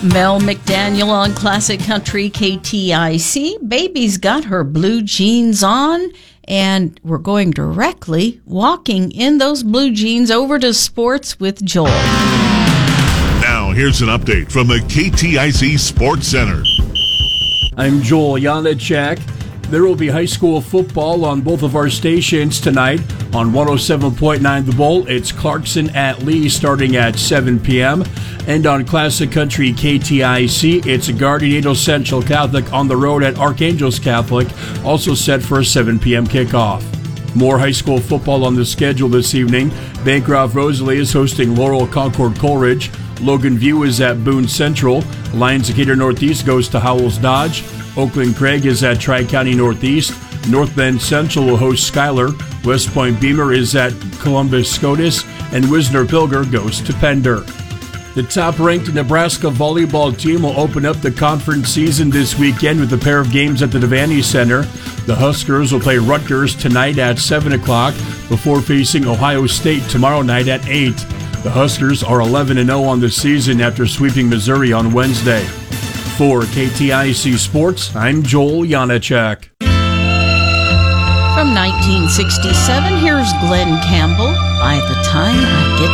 Mel McDaniel on Classic Country KTIC. Baby's got her blue jeans on, and we're going directly, walking in those blue jeans, over to sports with Joel. Now, here's an update from the KTIC Sports Center. I'm Joel Janacek. There will be high school football on both of our stations tonight. On 107.9 The Bull, it's Clarkson at Lee starting at 7 p.m. And on Classic Country KTIC, it's Guardian Angels Central Catholic on the road at Archangels Catholic, also set for a 7 p.m. kickoff. More high school football on the schedule this evening. Bancroft Rosalie is hosting Laurel Concord Coleridge. Logan View is at Boone Central. Lions Decatur Northeast goes to Howells Dodge. Oakland Craig is at Tri-County Northeast. North Bend Central will host Schuyler. West Point Beamer is at Columbus Scotus. And Wisner Pilger goes to Pender. The top-ranked Nebraska volleyball team will open up the conference season this weekend with a pair of games at the Devaney Center. The Huskers will play Rutgers tonight at 7 o'clock before facing Ohio State tomorrow night at 8. The Huskers are 11-0 on the season after sweeping Missouri on Wednesday. For KTIC Sports, I'm Joel Janacek. From 1967, here's Glenn Campbell. By the time I get